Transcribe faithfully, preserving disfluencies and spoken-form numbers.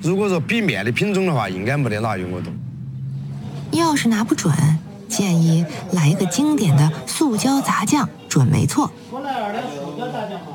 如果说比面的品种的话，应该没得哪样我懂。 要是拿不准，建议来一个经典的塑胶杂酱，准没错。 说那样的塑胶杂酱吗？